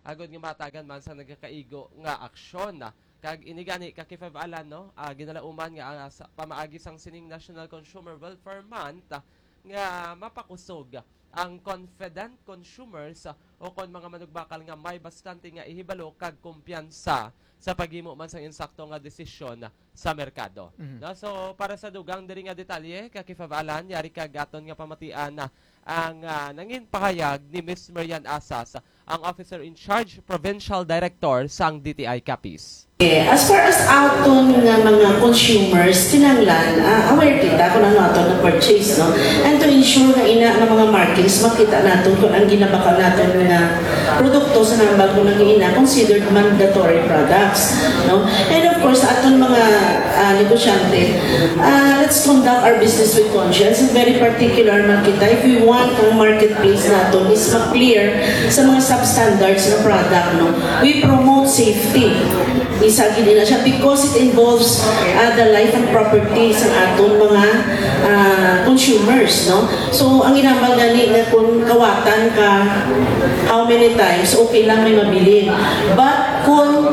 agod nga matagan man sa nagkakaigo nga aksyon. Kag inigani kakifab alan no, ginalauman nga sa pamaagi sang sining National Consumer Welfare Month nga mapakusog ang confident consumers o kon mga manugbakal nga may bastante nga ihibalo kag kumpiyansa sa paghimo man sang insakto nga desisyon sa merkado. No? So para sa dugang diri nga detalye kakifavalan yari kag aton nga pamatian na ang nangin pahayag ni Miss Marian Asas, ang Officer in Charge Provincial Director sang DTI Capiz. As far as aton nga mga consumers, kinanglan, aware kita kung ano aton na purchase, no? And to ensure nga ina nga mga markings, makita natin kung ang ginabakal natin nga produkto sa nambag kung ina considered mandatory products, no? And of course, aton mga negosyante, let's conduct our business with conscience, and very particular man kita, if we want ang marketplace natin is ma-clear sa mga substandards na product, no? We promote safety. Isa gini na siya because it involves the life and property sa aton mga consumers, no? So ang inambal gani nga kung kawatan ka how many times okay lang may mabilin, but kung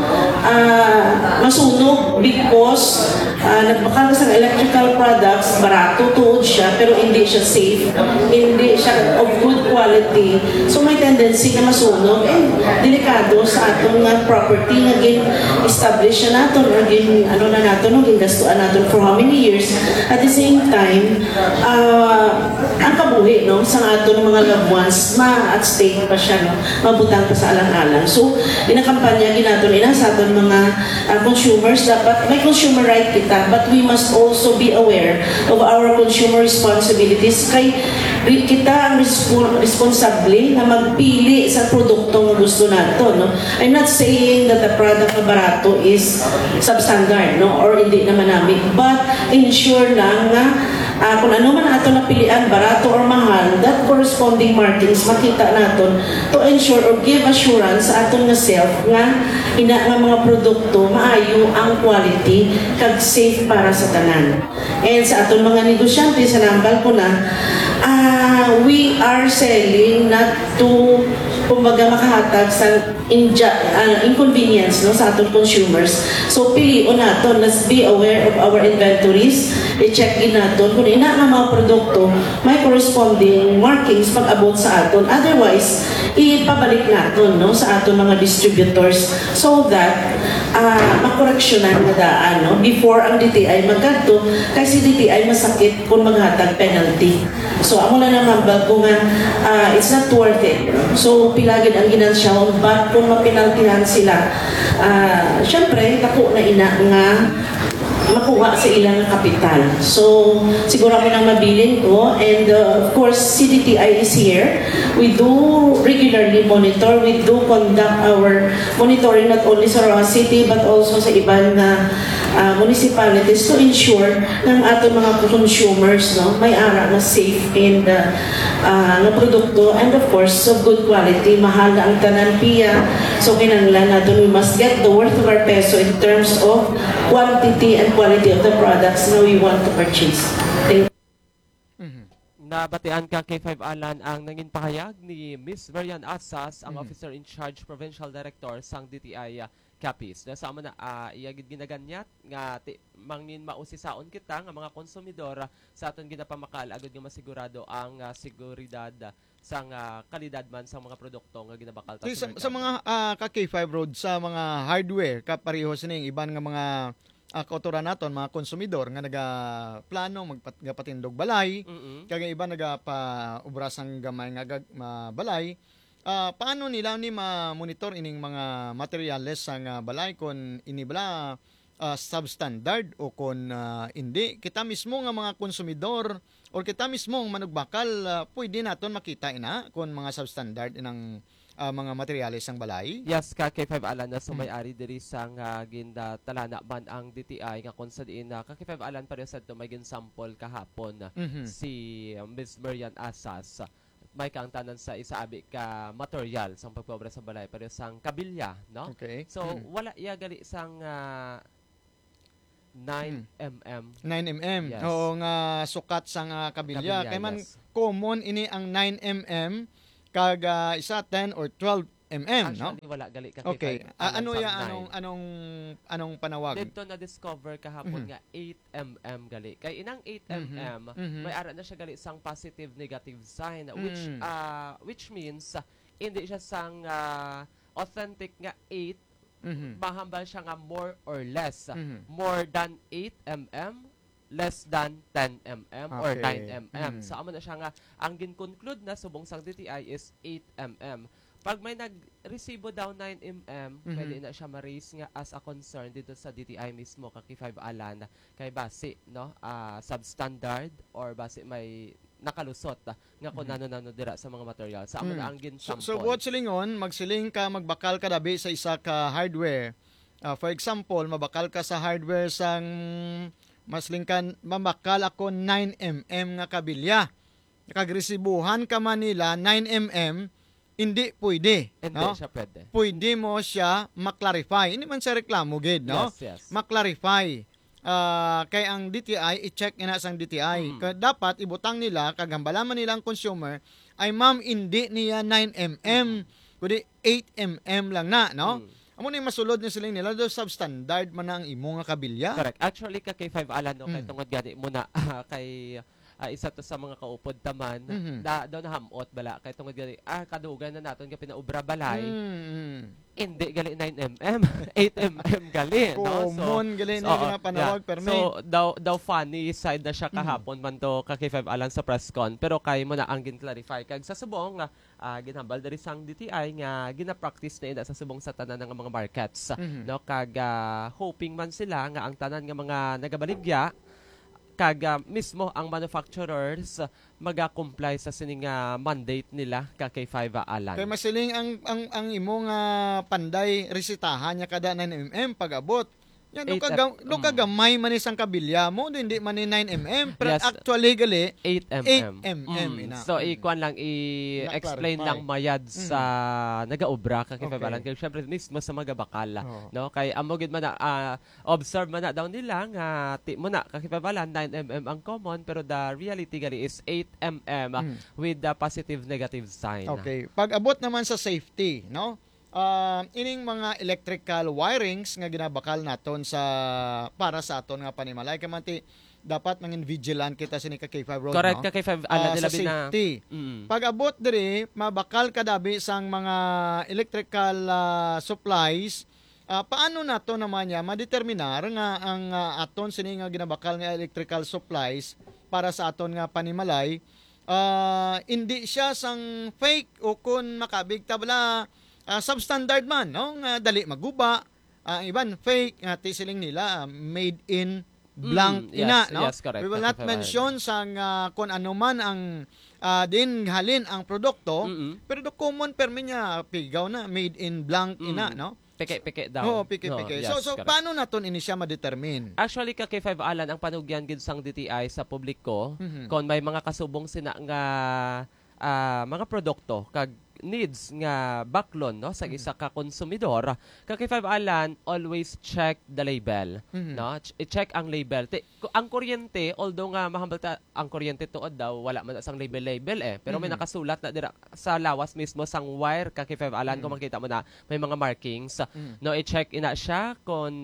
masunog because nagbakal ka sa electrical products, barato tuod siya pero hindi siya safe, hindi siya of good quality, so may tendency na masunog and delikado sa atong property nga establish na natin or ano na natin, gastuan natin for how many years. At the same time, ang kabuhi, no, sa aton mga loved ones, at stake pa siya, no, mabutang pa sa alang-alang. So, inakampanya ginaton sa aton mga consumers, dapat may consumer right kita, but we must also be aware of our consumer responsibilities. Kay kita ang responsable na magpili sa produkto nga gusto nato, no. I'm not saying that the product na barato is substandard, no, or hindi naman namin, but ensure lang nga kung ano man ato napilian, barato or mahal, that corresponding markings makita naton to ensure or give assurance sa aton nga self nga ina nga mga produkto maayo ang quality kag safe para sa tanan. And sa aton mga negosyante sa nambal ko na, we are selling not to kumbaga makahatag sa inconvenience, no, sa aton consumers. So pilion naton, let's be aware of our inventories, i-check in naton kung ina nga mga produkto may corresponding markings pag abot sa aton, otherwise ipabalik naton, no, sa aton mga distributors so that makoreksyonan na daan, no, before ang DTI magkadto, kasi DTI masakit kung maghatag penalty. So amo na naman bago nga it's not worth it. So pilagid ang ginansyaw, but kung mapinaltihan sila, syempre dako na ina nga makuha sa ilang kapital. So, siguro mo nang mabilin ko. And of course, CDTI is here. We do regularly monitor. We do conduct our monitoring not only sa Roa City but also sa ibang municipalities to ensure ng ating mga consumers, no, may ara na safe and na produkto, and of course of good quality. Mahal na ang tanan piya, so kinanglan natin we must get the worth of our peso in terms of quantity and quality of the products na we want to purchase. Thank you. Nabatian ka kay 5 Alan ang nangin pahayag ni Miss Marian Asas, ang Officer in Charge Provincial Director sang DTI Capiz. Sama na iyagid ginaganyat nga mangin mausisaon kita nga mga konsumidor sa aton ginapamakal agad nga masigurado ang seguridad sang kalidad man sa mga produkto nga ginabakal ta sa mga ka-K5 Road, sa mga hardware kapareho sining iban nga mga kauturan naton mga konsumidor nga nagaplano magpatindog balay, kag iba nagapa-ubra sang gamay nga balay. Paano nila ni ma-monitor ining mga materyales sang balay kung inibala substandard o kung hindi? Kita mismo nga mga konsumidor or kita mismo ang manugbakal, pwede naton makita ina kung mga substandard inang mga materyales sang balay? Yes, kay 5 Alan na sumayari diri sang ginda talana man ang DTI nga kung sa diin kay 5 Alan pareho sa to may gin sample kahapon si Miss Marian Asas. May kang tanan sa isaabi ka material sang pagpobra sa balay pareho sang kabilya, no? Okay. So wala iya gali sang 9mm. 9mm. Yes. Oo nga sukat sang kabilya. Kay man yes. common ini ang 9mm kag isa 10 or 12 8 no? Actually, wala gali ka Okay. kay 5 Ano alang ya sang anong panawag? dito na discover kahapon nga 8 mm gali. Kay inang 8 mm may ara na siya gali sang positive negative sign which means hindi siya sang authentic nga 8 mahambal siya nga more or less. More than 8 mm, less than 10 mm or Okay. 9 mm. So amo na siya nga ang gin-conclude na subong sang DTI is 8 mm. Pag may nag-resibo daw 9 mm, pwede na siya ma-raise nga as a concern dito sa DTI mismo kaki 5 alan kay base no substandard or base may nakalusot nga kung nano dira sa mga material. Sa amo na ang gin-sample. So buot silingon, magsiling ka, magbakal ka dabi sa isa ka hardware. For example, mabakal ka sa hardware sang masling ka, mabakal ako 9 mm nga kabilya. Kagresibuhan ka man nila 9 mm, hindi pwede. Hindi No? siya pwede. Pwede mo siya maklarify. Hindi man sa reklamo, gid, no? Yes. Maklarify. Kay ang DTI, i-check ina sang DTI. Dapat ibutang nila, kagambalaman nilang consumer, ay ma'am, hindi niya 9 mm, kundi 8 mm lang na, no? Amo ni masulod ni siling nila do substandard man ang imo nga kabilya. Correct. Actually, kay 5 alan no, kay tungod gani muna kay isa to sa mga kaupod taman daw na hamot bala kay tungod gani kadugan na naton nga pinaubra balay hindi gali 9 mm 8 mm gali no Common gali na ginapanawag perme. so daw funny side na siya kahapon man to kay 5 alan sa press con pero kay mo na ang gin-clarify kag sa subong nga ginhambal diri sang DTI nga gina-practice na ina sa subong sa tanan nga mga markets no kag hoping man sila nga ang tanan nga mga nagabaligya kag mismo ang manufacturers maga-comply sa sining mandate nila kay 5 alan. Kay masiling ang imo nga panday resitahan nya kada 9 mm pag-abot. Yan do kagamay man isang kabilya mo, hindi man ni 9 mm, pero Yes. actually gali 8 mm. 8 mm ina. So ikuan lang i-explain lang mayad sa nagaobra kay 5 alan kay syempre mismo sa magabakal no kay amo gid man observe man na daw nila nga ti mo na kay 5 alan 9 mm ang common pero the reality gali is 8 mm with the positive negative sign. Okay. Pag-abot naman sa safety, no? Ining mga electrical wirings nga ginabakal naton sa para sa aton nga panimalay kay manti dapat mangin vigilant kita sini ka K5 road. Correct no? kay 5 alan Sa nila na safety. Pag-abot diri mabakal kadabi sang mga electrical supplies. Paano nato naman niya madeterminar nga ang aton sini nga ginabakal nga electrical supplies para sa aton nga panimalay hindi siya sang fake o kun makabig tabla substandard man no nga dali maguba ang iban fake nga siling nila made in blank ina no. Yes, correct. We will not mention sang kung ano man ang din halin ang produkto pero do common permi niya pigaw na made in blank ina no. Peke daw. Oo, peke. Yes, So correct. paano naton ini siya ma-determine? Actually, kay 5 alan, ang panugyan gid sang DTI sa publiko, kung may mga kasubong sina nga mga produkto, kag needs nga baklon no sa isa ka konsumidor kay 5 alan always check the label no i-check ang label ang kuryente although nga mahambal ta ang kuryente tuod daw wala man sang label pero may nakasulat na dira sa lawas mismo sang wire kay 5 alan kung makita mo na may mga markings no i-check ina siya kung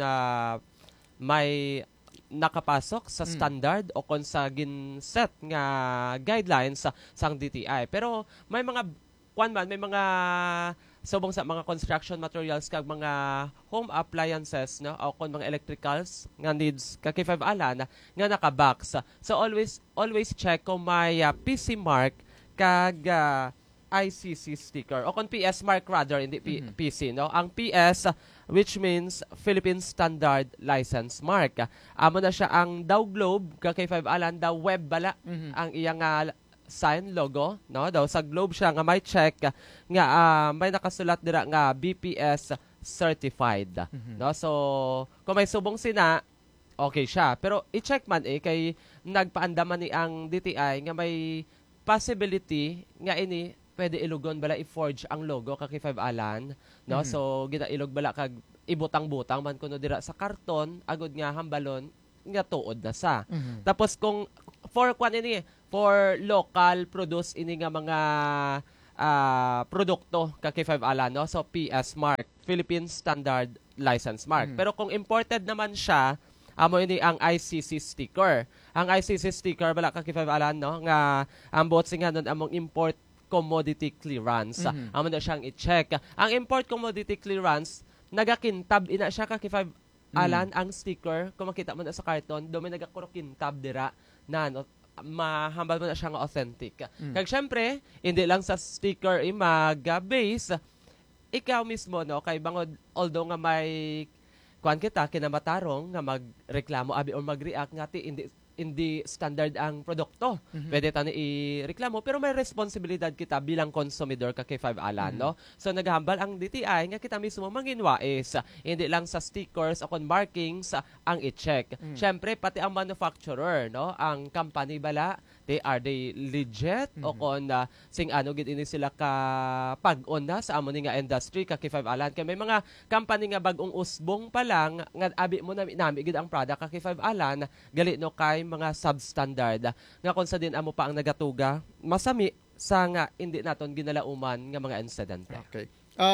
may nakapasok sa standard o kung sa gin-set nga guidelines sang DTI pero may mga may mga subong sa mga construction materials kag mga home appliances no o kon mga electricals nga needs kay 5 alan nga naka-box. So always check kung may PC mark kag ICC sticker o kon PS mark rather hindi PC no. Ang PS which means Philippine Standard License Mark. Amo na siya ang Dow Globe kay 5 alan daw web bala ang iyang sign logo no daw sa globe siya nga may check nga may nakasulat dira nga BPS certified no so kung may subong sina okay siya pero i-check man kay nagpaandaman ni ang DTI nga may possibility nga ini pwede ilugon bala i-forge ang logo kay 5 alan no so ginailog bala kag ibutang-butang man kuno dira sa karton agud nga hambalon nga tuod na sa tapos kung for local produce ini nga mga produkto ka K5 ala, no? So PS mark, Philippine Standard License Mark. Pero kung imported naman siya, amo ini ang ICC sticker. Ang ICC sticker bala ka K5 ala, no? Nga ang botsing nga nun among import commodity clearance. Amo na siyang i-check. Ang import commodity clearance nagakintab ina siya ka K5 alan ang sticker. Kung makita mo na sa karton, dumi nagakurokintab dira na no, mahambal mo na siya nga authentic. Kag syempre, hindi lang sa sticker mag-base, ikaw mismo, no, kay bangod, although nga may kuan kita, kinamatarong nga magreklamo, abi or mag-react nga ti, hindi standard ang produkto. Pwede tani i-reklamo, pero may responsibilidad kita bilang konsumidor ka K5 alan, no? So naghambal ang DTI nga kita mismo manginwais, hindi lang sa stickers o kon markings ang i-check. Syempre pati ang manufacturer, no? Ang company bala, are they legit o kon sing ano gid ini sila ka pag-on na sa amo ni nga industry ka K5 alan, kay may mga company nga bag-ong usbong pa lang nga abi mo nami gid ang product ka K5 alan, gali no kay mga substandard nga kung sa din amo pa ang nagatuga masami sa nga hindi naton ginalauman nga mga insidente. Okay.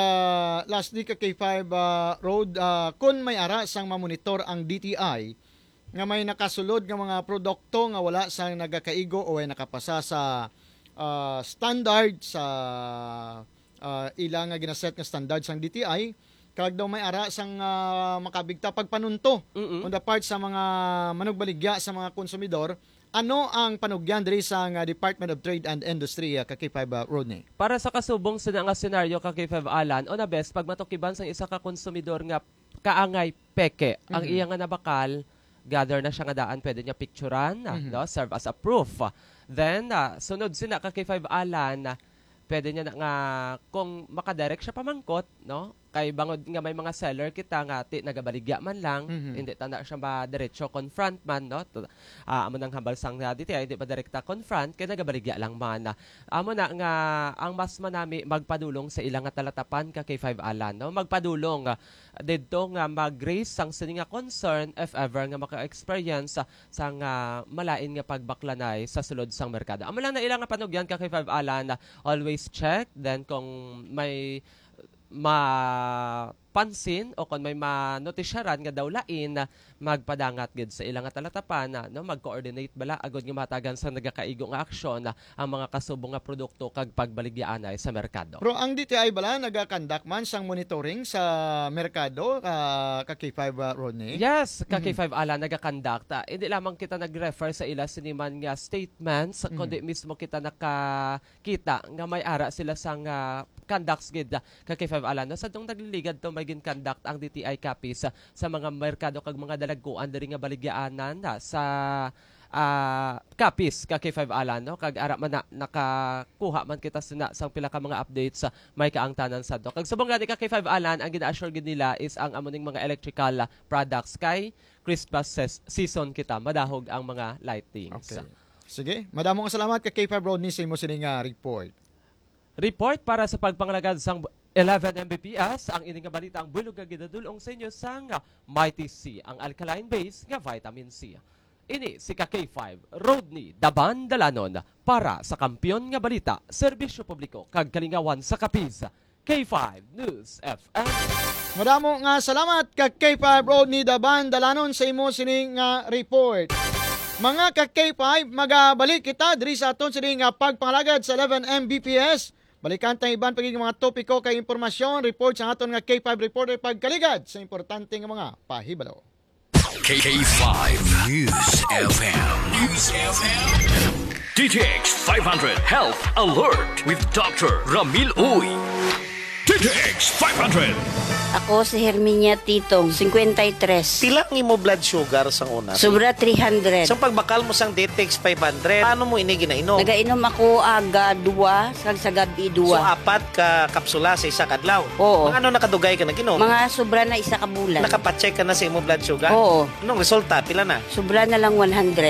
Lastly ka K5 Road, kun may ara sang mamonitor ang DTI nga may nakasulod nga mga produkto nga wala sang nagakaigo o ay nakapasa sa standard sa ilang nga ginaset nga standard sang DTI, kag daw may ara sang makabigta pagpanunto on the part sa mga manugbaligya sa mga konsumidor, ano ang panugyan diri sa Department of Trade and Industry ka K5 Rodney? Para sa kasubong sa nga senaryo ka K5 alan, o na best pag matukiban sang isa ka konsumidor nga kaangay peke ang iya nga nabakal, gather na siya nga daan, pwede niya picturean, no, serve as a proof. Then sunod sina ka K5 alan, pwede niya na nga kung makadirect siya pamangkot, no, kay bangod nga may mga seller kita nga ti nagabaligya man lang, hindi tanda siya ba diretso confront man, no, amo nang hambal sang dito hindi pa direkta confront kay nagabaligya lang man. Amo na nga ang mas manami magpadulong sa ilang nga talatapan ka K5 alan, no, magpadulong didto nga mag-raise sang sini nga concern if ever nga maka-experience sang malain nga pagbaklanay sa sulod sang merkado. Amo lang na ilang nga panugyan ka K5 alan, always check, then kung may mapansin o kung may manotisyaran nga daw lain, magpadangat gid sa ilang nga talatapan, no, mag-coordinate bala agod nga matagan sa nagakaigo nga aksyon ang mga kasubong nga produkto kag pagbaligyan ay sa merkado. Pero ang DTI bala nagakandak man sang monitoring sa merkado ka K5 Rodney? Yes, ka K5 ala nagakandak. Hindi lamang kita nag-refer sa ila siniman nga statements, kundi mismo kita nakakita nga may ara sila sang conducts gid ka K5 ala, no, sa dong nagliligad to may gin-conduct ang DTI copies sa mga merkado kag mga dalagkuan diri nga baligyaanan sa copies ka K5 alan, no, kag ara man nakakuha man kita sa pila ka mga updates sa may kaangtanan sa do. Kag subong gani ka K5 alan, ang gina-assure gid nila is ang amoning mga electrical products kay Christmas season kita madahog ang mga lightings. Okay. Sige, madamong salamat ka K5 Rodney sa imo sining report. Report para sa pagpanglagad sang 11 Mbps, ang ining nga balita ang bulog nga gidadulong sa inyo sang Mighty C, ang alkaline base nga vitamin C. Ini si K5 Rodney Daban Dalanon para sa Kampiyon nga Balita, Serbisyo Publiko kag Kalingawan sa Capiz, K5 News FM. Madamo nga salamat ka K5 Rodney Daban Dalanon sa imo sining report. Mga ka K5, magabalik kita diri sa aton sining pagpangalagad sa 11 Mbps. Balikan tayong iban pagiging mga topiko kay impormasyon, report sa aton nga K5 reporter pagkaligad sa importante nga mga pahibalo. K5 News FM. News FM. DTX 500 Health Alert with Dr. Ramil Uy. DTX 500. Ako si Herminia Titong, 53. Pila ang imo blood sugar sa una? Sobra 300. So pagbakal mo sang DTX 500, paano mo ini ginainom? Nagainom ako aga 2, kag sa gabi 2. So 4 ka kapsula sa isa kadlaw? Oo. Mga ano nakadugay ka naginom? Mga sobra na isa ka bulan. Nakapacheck ka na sa imo blood sugar? Oo. Anong resulta? Pila na? Sobra na lang 100.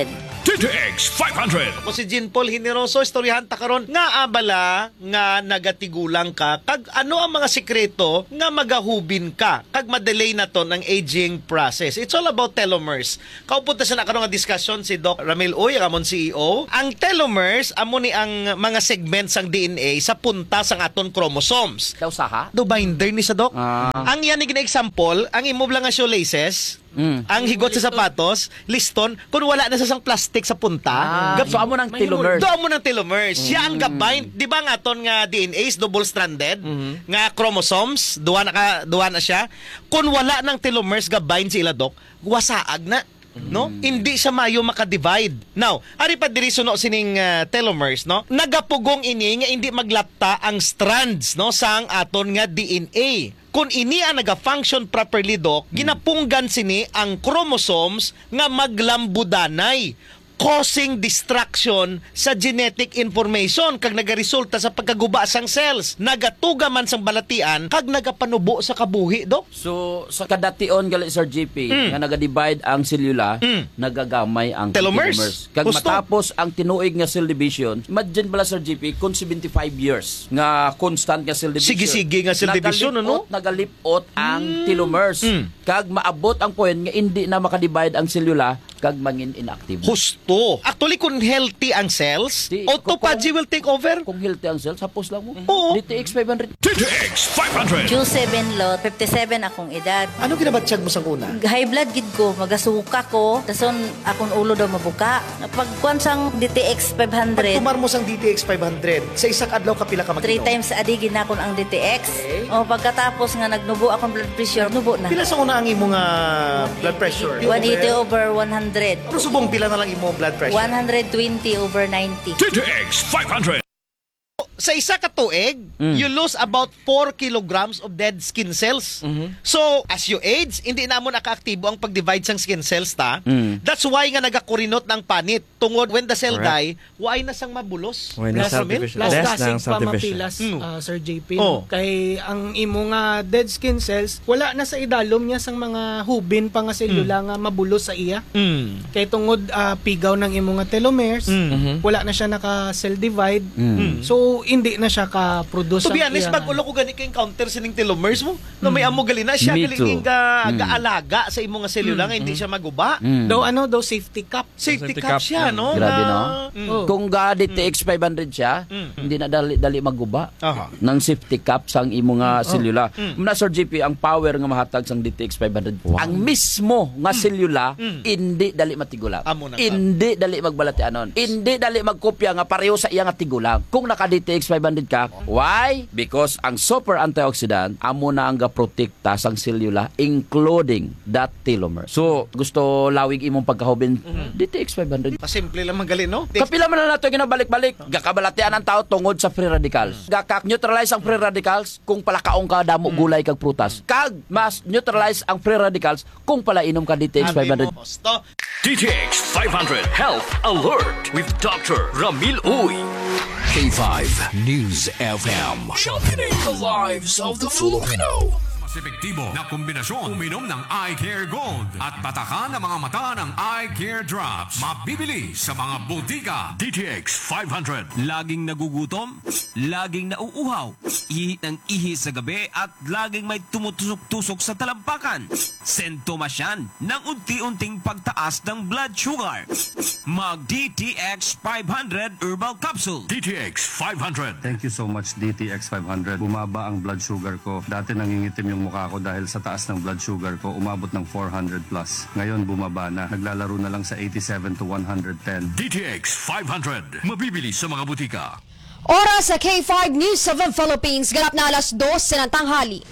DTX 500. Ako si Jean Paul Generoso, istoryahan ta karon nga abala nga nagatigulang ka kag ano ang mga sikreto nga magahubin ka kag madelay na to ng aging process. It's all about telomeres. Kaupunta sa nakaroon nga discussion si Doc Ramil Uy, ang amon CEO. Ang telomeres amo ni ang mga segments ng DNA sa punta sang aton chromosomes. Daw saha? Do binder ni sa Doc. Ang yan ni example, ang imo lang nga shoelaces, ang higot sa sapatos, liston, kung wala na sa sang plastic sa punta, So amo ng telomeres. doon mo ng telomeres. Siya ang gabind. Di ba nga aton nga DNA is double-stranded? Nga chromosomes, duwa na siya. Kung wala ng telomeres gabind sila, Dok, wasaag na. No? Hindi siya mayo maka-divide. Now, ari pa diri suno sining telomeres, no? Nagapugong ini nga hindi maglapta ang strands, no, sang aton nga DNA. Kung ini ang naga-function properly, Doc, ginapunggan sini ang chromosomes nga maglambudanay, causing distraction sa genetic information kag nagaresulta sa pagkaguba sang cells. Nagatuga man sang balatian kag nagapanubo sa kabuhi, Doc. So sa kadation gali Sir GP nga naga-divide ang selula, nagagamay ang Telomeres. Kag Gusto. matapos ang tinuig nga cell division, imagine bala Sir GP kung 75 years nga constant nga cell division. Sige-sige nga cell division, ano? Nagalipot ang telomeres. Kag maabot ang point nga hindi na makadivide ang selula kag mangin inactive. Husto. Actually, kung healthy ang cells, Di- autophagy will take over. Kung healthy ang cells, hapos lang mo. Oo. DTX 500. DTX 500. Q7 lot, 57 akong edad. Ano ginabatsyag mo sang una? High blood gid ko, magasuka ko, tason akong ulo daw mabuka. Pagkuan sang DTX 500, Tumar mo sang DTX 500, sa isang adlaw kapila ka 3 mag-inom? times a day ginakon ang DTX. O pagkatapos nga nagnubo akong blood pressure, nubo na. Pila sa una ang imong blood pressure? 180 over 100. Pero subong pila na lang imong blood pressure? 120 over 90. DTX 500. Sa isa ka tuig, you lose about 4 kilograms of dead skin cells. So, as you age, hindi na mo naka-aktibo ang pag-divide sang skin cells ta. That's why nga nagakurinot ng panit. Tungod when the cell die, why na sang mabulos? When Plus, subdivision. Ramil? Less Plastic ng pa subdivision. mapilas, Sir JP. Oh. Kay ang imo nga dead skin cells, wala na sa idalom niya sang mga hubin pa nga selula nga mabulos sa iya. Kay tungod pigaw ng imo nga telomeres, wala na siya naka-cell divide. So, hindi na siya ka-produce. To be ang honest, iya- mag-ulo ko gani ka-encounter sining telomeres mo. No, may amo gali na. Siya Me galing too. ga-alaga sa imong nga selula nga hindi siya maguba. Daw safety cup. Safety Safety cup cup. siya, no? Grabe, no? Oh. Kung ga DTX 500 siya, hindi na dali maguba. Aha. Ng safety cap sang imo nga selula. Muna Sir GP, ang power nga mahatag sang DTX 500. Ang mismo nga selula, hindi dali matigula. Amo na ka. Hindi dali magbalatianon. Hindi dali magkopya nga pareho sa iya nga tigulang. Kung naka DTX 500 ka, why? Because ang super antioxidant amo na ang ga-protekta sang selula including that telomere. So, gusto lawig imong pagkahubin, DTX 500. Pasimple lang magali, no? Kapila man na nato ginabalik-balik. Gakabalatian ang tao tungod sa free radicals. Gakak-neutralize ang free radicals kung palakaong ka damo gulay kag prutas. Kag mas neutralize ang free radicals kung pala inom ka DTX 500. Husto. DTX 500 Health Alert with Dr. Ramil Uy. K5 News FM. Championing the lives of the Filipino. Mas epektibo na kombinasyon. Uminom ng Eye Care Gold at batakan ang mga mata ng Eye Care Drops. Mabibili sa mga bodega. DTX 500. Laging nagugutom, laging nauuhaw, ihi ng ihi sa gabi at laging may tumutusok-tusok sa talampakan. Sintomas yan ng unti-unting pagtaas ng blood sugar. Mag DTX 500 Herbal Capsule. DTX 500. Thank you so much, DTX 500. Bumaba ang blood sugar ko. Dati nangingitim yung mukha ko dahil sa taas ng blood sugar ko, umabot ng 400 plus. Ngayon bumaba na. Naglalaro na lang sa 87 to 110. DTX 500. Mabibili sa mga butika. Oras sa K5 News of the Philippines, ganap na alas 2 ng tanghali.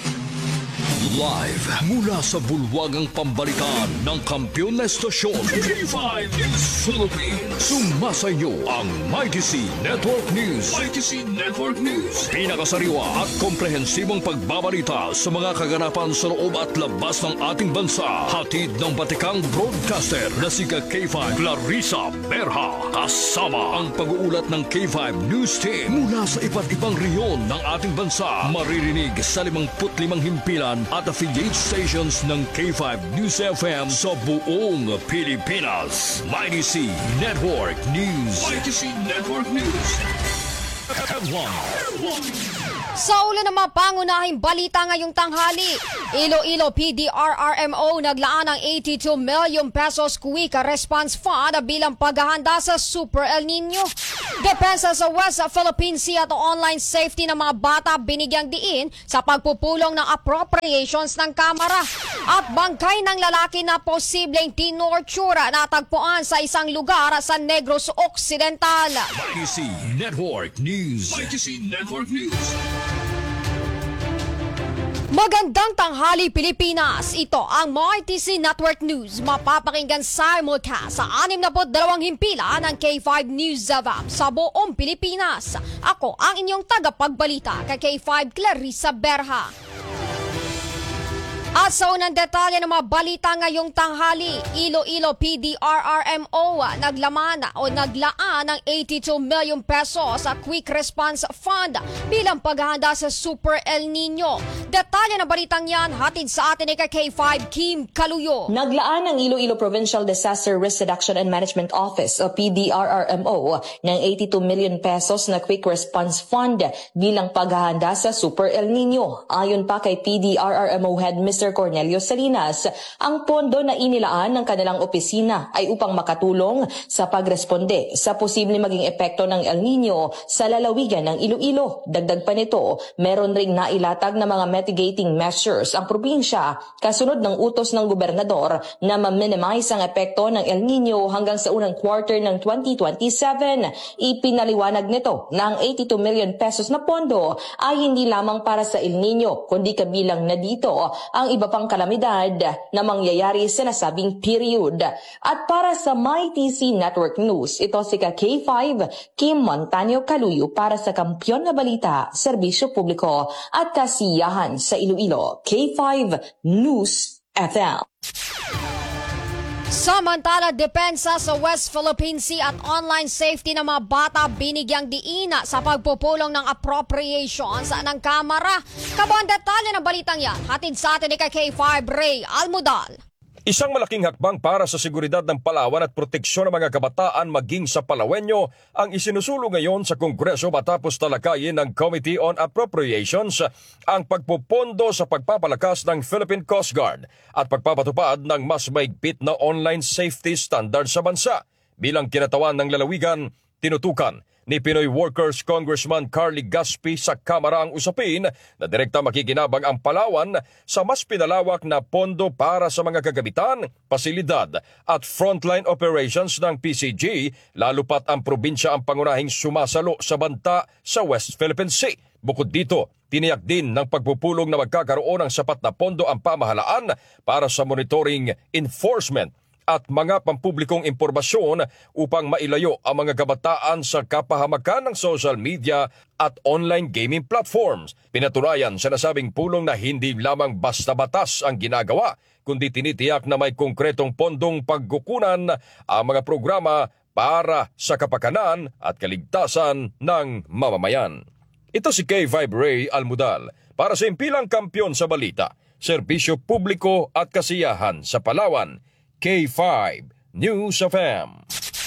Live mula sa bulwagang pambalikan ng kampiyon na estasyon. K5 News Philippines. Sumasayo ang Mighty C Network News. Mighty C Network News. Pinakasariwa at komprehensibong pagbabalita sa mga kaganapan sa loob at labas ng ating bansa. Hatid ng batikang broadcaster na si K5 Clarissa Berha. Kasama ang pag-uulat ng K5 News Team mula sa iba't ibang rehiyon ng ating bansa. Maririnig sa 55 himpilan at affiliate stations ng K5 News FM sa buong Pilipinas. Mighty C Network News. Mighty C Network News. Sa ulo ng mga pangunahing balita ngayong tanghali, Iloilo PDRRMO naglaan ng 82 million pesos quick response fund bilang paghahanda sa Super El Nino. Depensa sa West Philippine Sea at online safety ng mga bata binigyang diin sa pagpupulong ng appropriations ng Kamara. At bangkay ng lalaki na posibleng tinortura natagpuan sa isang lugar sa Negros Occidental. Mighty C Network News. Mighty C Network News. Magandang tanghali Pilipinas! Ito ang Mighty C Network News. Mapapakinggan simulcast sa 62 himpilan ng K5 News FM sa buong Pilipinas. Ako ang inyong tagapagbalita kay K5 Clarissa Berha. At sa unang detalye ng mga balita ngayong tanghali, Iloilo PDRRMO naglaan ng 82 million pesos sa Quick Response Fund bilang paghahanda sa Super El Nino. Detalye ng balitang yan, hatid sa atin ni K5 Kim Kaluyo. Naglaan ng Iloilo Provincial Disaster Risk Reduction and Management Office o PDRRMO ng 82 million pesos na Quick Response Fund bilang paghahanda sa Super El Nino. Ayon pa kay PDRRMO Head Mr. Cornelio Salinas, ang pondo na inilaan ng kanilang opisina ay upang makatulong sa pagresponde sa posible maging epekto ng El Nino sa lalawigan ng Iloilo. Dagdag pa nito, meron ring nailatag na mga mitigating measures ang probinsya kasunod ng utos ng gobernador na ma-minimize ang epekto ng El Nino hanggang sa unang quarter ng 2027. Ipinaliwanag nito na ang 82 million pesos na pondo ay hindi lamang para sa El Nino, kundi kabilang na dito ang iba pang kalamidad na mangyayari sa nasabing period. At para sa Mighty C Network News, ito si K5 Kim Montaño Kaluyo para sa Kampiyon na Balita, Serbisyo Publiko at Kasiyahan sa Iloilo. K5 News FM. Samantala, depensa sa West Philippine Sea at online safety ng mga bata binigyang diina sa pagpupulong ng appropriations ng Kamara. Kabuang detalye ng balitang yan, hatid sa atin ni K5 Ray Almudal. Isang malaking hakbang para sa seguridad ng Palawan at proteksyon ng mga kabataan maging sa Palawenyo ang isinusulong ngayon sa Kongreso matapos talakayin ng Committee on Appropriations ang pagpupondo sa pagpapalakas ng Philippine Coast Guard at pagpapatupad ng mas maigpit na online safety standard sa bansa. Bilang kinatawan ng lalawigan, tinutukan ni Pinoy Workers Congressman Carly Gaspi sa Kamara ang usapin na direkta makikinabang ang Palawan sa mas pinalawak na pondo para sa mga kagamitan, pasilidad at frontline operations ng PCG, lalo pat ang probinsya ang pangunahing sumasalo sa banta sa West Philippine Sea. Bukod dito, tiniyak din ng pagpupulong na magkakaroon ng sapat na pondo ang pamahalaan para sa monitoring, enforcement at mga pampublikong impormasyon upang mailayo ang mga kabataan sa kapahamakan ng social media at online gaming platforms. Pinatunayan sa nasabing pulong na hindi lamang basta batas ang ginagawa, kundi tinitiyak na may konkretong pondong pagkukunan ang mga programa para sa kapakanan at kaligtasan ng mamamayan. Ito si K5 Ray Almudal para sa Impilang Kampiyon sa Balita, Serbisyo Publiko at Kasiyahan sa Palawan, K5 News FM.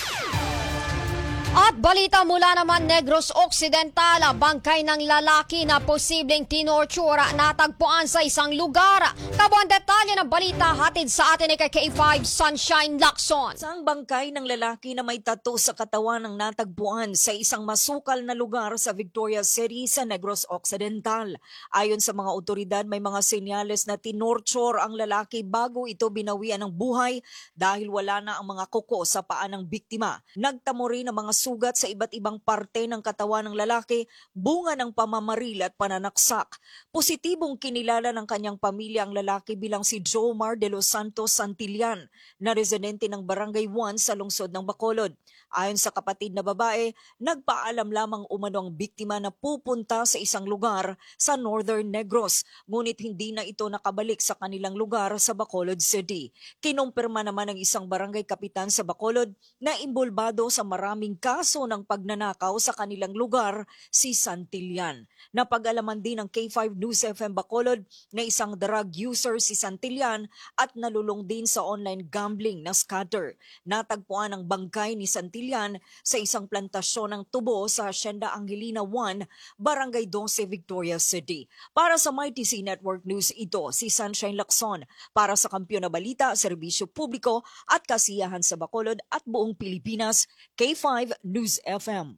At balita mula naman Negros Occidental, bangkay ng lalaki na posibleng tinortura natagpuan sa isang lugar. Kabuang detalye ng balita hatid sa atin ni K5 Sunshine Lacson. Isang bangkay ng lalaki na may tattoo sa katawan ang natagpuan sa isang masukal na lugar sa Victoria City sa Negros Occidental. Ayon sa mga otoridad, may mga senyales na tinorture ang lalaki bago ito binawian ng buhay dahil wala na ang mga kuko sa paa ng biktima. Nagtamo rin ang mga sugat sugat sa iba't ibang parte ng katawan ng lalaki, bunga ng pamamaril at pananaksak. Positibong kinilala ng kanyang pamilya ang lalaki bilang si Jomar de los Santos Santillan, na residente ng Barangay 1 sa lungsod ng Bacolod. Ayon sa kapatid na babae, nagpaalam lamang umano ang biktima na pupunta sa isang lugar sa Northern Negros, ngunit hindi na ito nakabalik sa kanilang lugar sa Bacolod City. Kinumpirma naman ng isang barangay kapitan sa Bacolod na imbulbado sa maraming kaso ng pagnanakaw sa kanilang lugar si Santillan. Napag-alaman din ng K5 News FM Bacolod na isang drug user si Santillan at nalulong din sa online gambling na scatter. Natagpuan ang bangkay ni Santillan sa isang plantasyon ng tubo sa Hacienda Angelina 1, Barangay 12, Victoria City. Para sa MyTC Network News, ito si Sunshine Lacson. Para sa Kampiyon na Balita, Serbisyo Publiko at Kasiyahan sa Bacolod at buong Pilipinas, K5 News FM.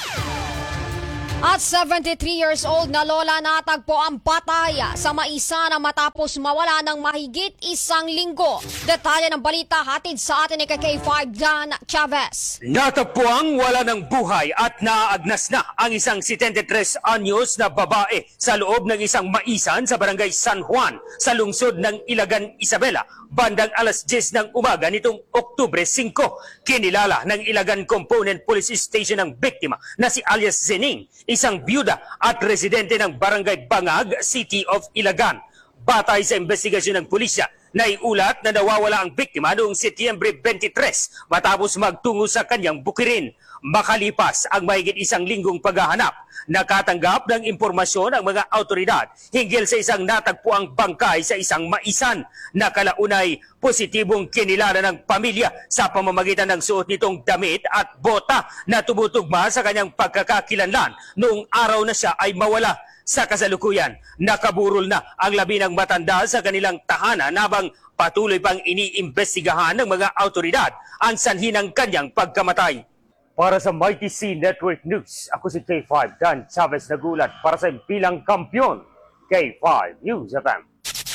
At 73 years old na lola natagpo ang patay sa maisa na matapos mawala ng mahigit isang linggo. Detalye ng balita hatid sa atin ni K5 Dan Chavez. Natagpo ang wala ng buhay at naaagnas na ang isang 73 anyos na babae sa loob ng isang maisan sa barangay San Juan sa lungsod ng Ilagan, Isabela, bandang alas 10 ng umaga nitong Oktubre 5. Kinilala ng Ilagan Component Police Station ang biktima na si alias Zening, isang byuda at residente ng Barangay Bangag, City of Ilagan. Batay sa investigasyon ng pulisya, naiulat na nawawala ang biktima noong Setyembre 23 matapos magtungo sa kanyang bukirin. Makalipas ang mahigit isang linggong paghahanap, nakatanggap ng impormasyon ang mga autoridad hinggil sa isang natagpuang bangkay sa isang maisan na kalaunay positibong kinilala ng pamilya sa pamamagitan ng suot nitong damit at bota na tumutugma sa kanyang pagkakakilanlan noong araw na siya ay mawala. Sa kasalukuyan, nakaburol na ang 11 matanda sa kanilang tahanan habang patuloy pang iniimbestigahan ng mga autoridad ang sanhi ng kanyang pagkamatay. Para sa MyTC Network News, ako si K5 Dan Chavez nagulat para sa impilang kampiyon, K5 News FM.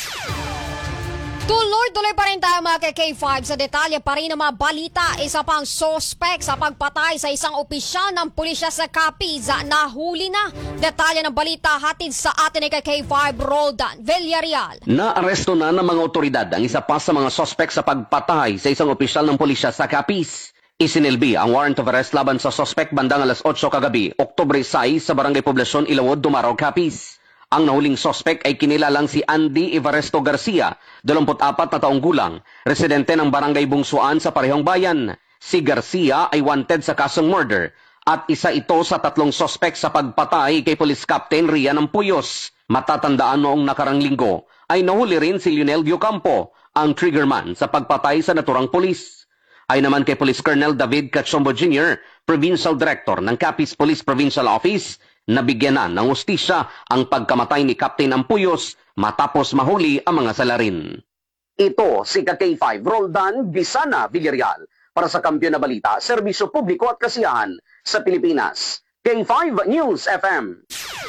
Tuloy-tuloy pa rin tayo mga K5 sa detalye pa rin ng mga balita. Isa pang sospek sa pagpatay sa isang opisyal ng pulisya sa Capiz nahuli na. Detalye ng balita hatid sa atin ni K5 Roldan Villarreal. Naaresto na ng mga otoridad ang isa pa sa mga sospek sa pagpatay sa isang opisyal ng pulisya sa Capiz. Isinilbi ang warrant of arrest laban sa sospek bandang alas 8 kagabi, Oktubre 6 sa Barangay Poblasyon, Ilawod, Dumaro, Capiz. Ang nahuling sospek ay kinilalang si Andy Evaristo Garcia, 24 na taong gulang, residente ng Barangay Bungsuan sa parehong bayan. Si Garcia ay wanted sa kasong murder at isa ito sa 3 sospek sa pagpatay kay Police Captain Rian Ampuyos. Matatandaan noong nakarang linggo ay nahuli rin si Lionel Diocampo, ang triggerman sa pagpatay sa naturang pulis. Ay naman kay Police Colonel David Cachombo Jr., Provincial Director ng Capiz Police Provincial Office, nabigyan na ng hustisya ang pagkamatay ni Captain Ampuyos matapos mahuli ang mga salarin. Ito si K5 Roldan Gisana Villarreal para sa Kampiyon na Balita, Serbisyo Publiko at Kasiyahan sa Pilipinas. K5 News FM.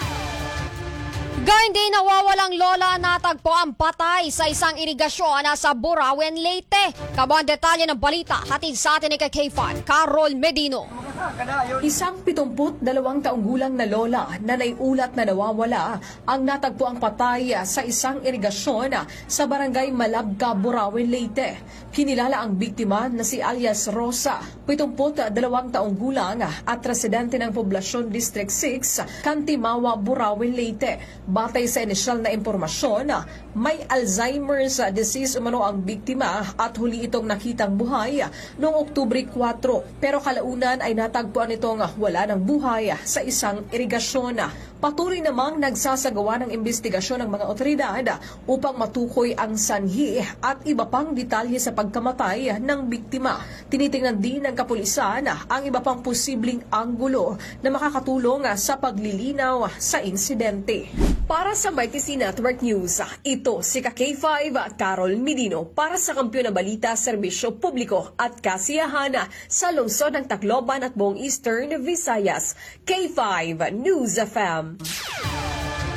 Gayun din nawawalang lola natagpo ang patay sa isang irigasyon sa Burauen, Leyte. Kabang detalye ng balita hatid sa atin ni K5 Carol Medino. Isang 72 taong gulang na lola na naiulat na nawawala ang natagpo ang patay sa isang irigasyon sa Barangay Malabca, Burauen, Leyte. Kinilala ang biktima na si alias Rosa, 72 taong gulang at residente ng Poblasyon District 6, Kantimawa, Burauen, Leyte. Batay sa inisyal na impormasyon, may Alzheimer's disease umano ang biktima at huli itong nakitang buhay noong Oktubre 4. Pero kalaunan ay natagpuan itong wala ng buhay sa isang irigasyon. Patuloy namang nagsasagawa ng investigasyon ng mga otoridad upang matukoy ang sanhi at iba pang detalye sa pagkamatay ng biktima. Tinitingnan din ng kapulisan ang iba pang posibleng anggulo na makakatulong sa paglilinaw sa insidente. Para sa MyTC Network News, ito si K5 Carol Medino para sa Kampiyon na Balita, Serbisyo Publiko at Kasiyahan sa lungsod ng Tacloban at buong Eastern Visayas. K5 News FM.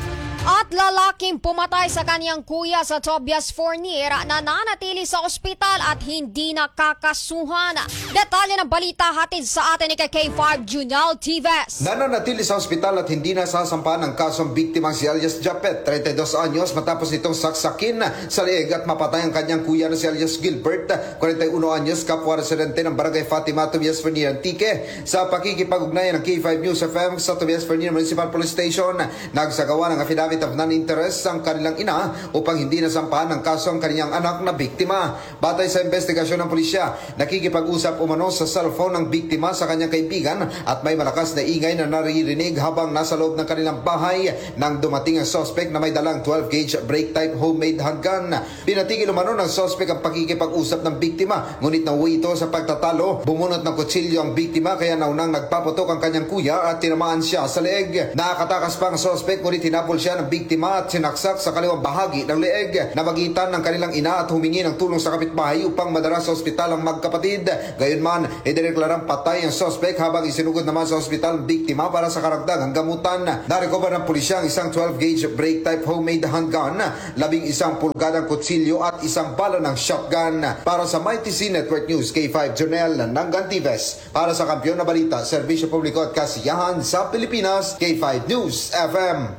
At lalaking pumatay sa kanyang kuya sa Tobias Fournier na nanatili sa ospital at hindi nakakasuhan. Detalye ng balita hatid sa atin ni K5 Junel Tives. Nananatili sa ospital at hindi nasasampahan ng kasong biktimang si alias Japet, 32 anyos, matapos nitong saksakin sa leeg at mapatay ang kanyang kuya na si alias Gilbert, 41 anyos, kapwa residente ng barangay Fatima, Tobias Fournier, Antique. Sa pakikipag-ugnayan ng K5 News FM sa Tobias Fournier Municipal Police Station, nagsagawa ng affidavit of non-interest ang kanilang ina upang hindi nasampahan ng kaso ang kanyang anak na biktima. Batay sa investigasyon ng pulisya, nakikipag-usap umano sa cellphone ng biktima sa kanyang kaibigan at may malakas na ingay na naririnig habang nasa loob ng kanilang bahay nang dumating ang suspect na may dalang 12-gauge break-type homemade handgun. Pinatigil umano ng suspect ang pakikipag-usap ng biktima, ngunit nauwi ito sa pagtatalo. Bumunot ng kutsilyo ang biktima kaya naunang nagpaputok ang kanyang kuya at tinamaan siya sa leeg. Nakakatakas pa ang suspect ngunit hinapol siya ng biktima at sinaksak sa kaliwang bahagi ng leeg. Namagitan ng kanilang ina at humingi ng tulong sa kapitbahay upang madala sa ospital ang magkapatid. Gayunman, idineklarang patay ang suspect habang isinugod naman sa ospital ang biktima para sa karagdagang gamutan. Narecover ng pulisya ang isang 12-gauge break-type homemade handgun, 11 pulgadang kutsilyo at isang bala ng shotgun. Para sa Mighty C Network News, K5 Jonel Nangantives. Para sa Kampiyon na Balita, Serbisyo Publiko at Kasiyahan sa Pilipinas, K5 News FM.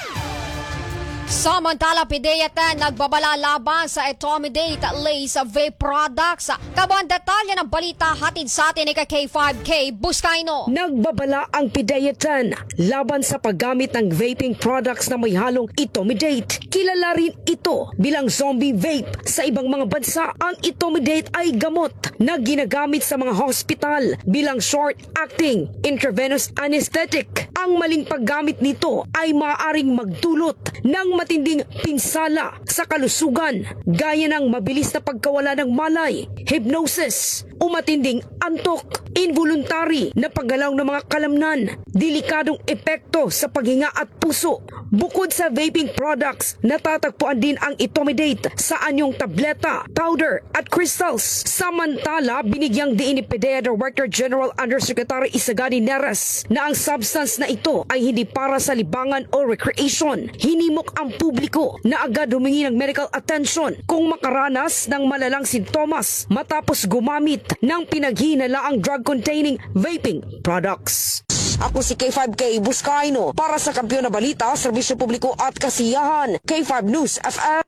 Samantala, PDEA-10 nagbabala laban sa Etomidate Lace Vape Products. Kabuang detalye ng balita hatid sa atin ni K5K Buscaino. Nagbabala ang PDEA-10 laban sa paggamit ng vaping products na may halong Etomidate. Kilala rin ito bilang zombie vape. Sa ibang mga bansa, ang Etomidate ay gamot na ginagamit sa mga hospital bilang short-acting intravenous anesthetic. Ang maling paggamit nito ay maaaring magdulot ng matinding pinsala sa kalusugan gaya ng mabilis na pagkawala ng malay, hypnosis, o matinding antok, involuntary na paggalaw ng mga kalamnan, delikadong epekto sa paghinga at puso. Bukod sa vaping products, natatagpuan din ang Etomidate sa anyong tableta, powder at crystals. Samantala, binigyang diin ni PDEA Director General Undersecretary Isagani Neres na ang substance na ito ay hindi para sa libangan o recreation. Hinimok ang publiko na agad humingi ng medical attention kung makaranas ng malalang sintomas matapos gumamit ng pinaghinalaang drug-containing vaping products. Ako si K5K Buscaino para sa Kampiyon na Balita, Serbisyo Publiko at Kasiyahan, K5 News FM.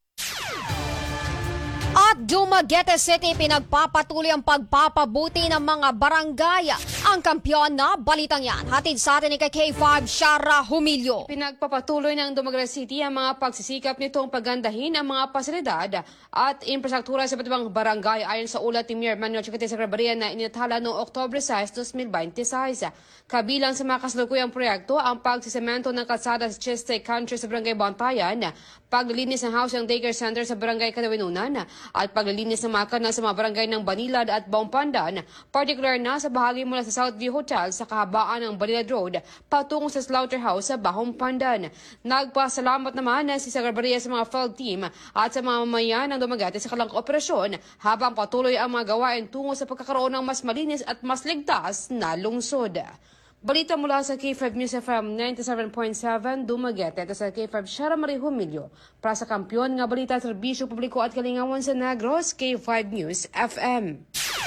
At Dumaguete City, pinagpapatuloy ang pagpapabuti ng mga barangay. Ang kampiyon na balitang yan, hatid sa atin ni K5 Shara Humilio. Pinagpapatuloy ng Dumaguete City ang mga pagsisikap nitong pagandahin ang mga pasilidad at infrastruktura sa iba't ibang barangay ayon sa ulat ni Mayor Manuel Chicote Secretaria na initala noong Oktobre 6, 2026. Kabilang sa mga kasalukuyang proyekto ang pagsisemento ng kalsada sa Cheste Country sa Barangay Bantayan, paglilinis ng house and daycare center sa Barangay Kadawinunan, at paglilinis ng mga kanal sa mga barangay ng Banilad at Baumpandan, particular na sa bahagi mula sa Southview Hotel sa kahabaan ng Banilad Road patungo sa Slaughterhouse sa Baumpandan. Nagpasalamat naman si Secretaria sa mga field team at sa mga mamayan ng Dumaguete sa kanilang operasyon habang patuloy ang mga gawain tungo sa pagkakaroon ng mas malinis at mas ligtas na lungsod. Balita mula sa K5 News FM 97.7 Dumaguete at sa K5 Shara Marie Humilio. Para sa Kampiyon nga Balita, Serbisyo Publiko at Kalingawan sa Negros, K5 News FM.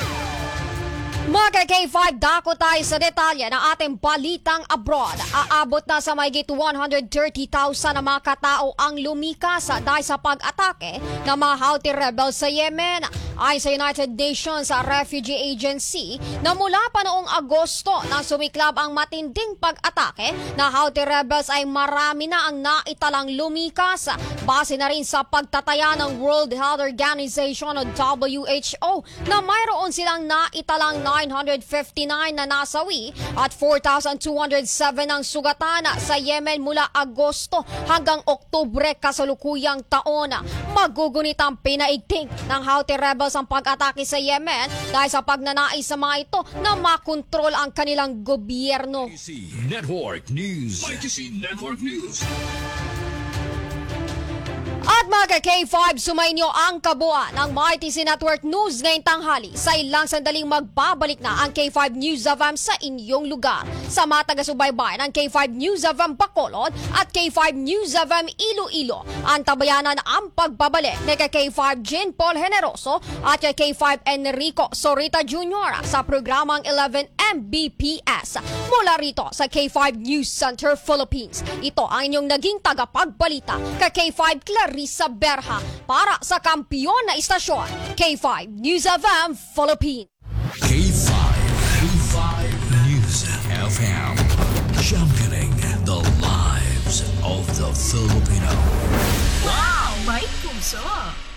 Mga K5, dako tayo sa detalye ng ating balitang abroad. Aabot na sa mahigit 130,000 na mga katao ang lumikas dahil sa pag-atake ng mga Houthi rebels sa Yemen. Ayon sa United Nations Refugee Agency na mula pa noong Agosto na sumiklab ang matinding pag-atake na Houthi rebels ay marami na ang naitalang lumikas. Base na rin sa pagtataya ng World Health Organization o WHO na mayroon silang naitalang 959 na nasawi at 4,207 ang sugatan sa Yemen mula Agosto hanggang Oktubre kasalukuyang taon. Magugunit ang pinaigting ng Houthi rebels ang pag-atake sa Yemen dahil sa pagnanais sa mga ito na makontrol ang kanilang gobyerno. Network News. At Mga K5, sumainyo ang kabuuan ng MyTC Network News ngayong tanghali. Sa ilang sandaling magbabalik na ang K5 News FM sa inyong lugar. Sa mga taga-subaybay ng K5 News FM Bacolod at K5 News FM Iloilo, antabayanan ang pagbabalik ni K5 Jean Paul Generoso at K5 Enrico Sorita Jr. sa programang 11 Mbps. Mula rito sa K5 News Center Philippines, ito ang inyong naging tagapagbalita K5 Clarissa Berha para sa kampiyon na istasyon K5 News FM Philippines. K5 News FM, championing the lives of the Filipino. Wow! May puso!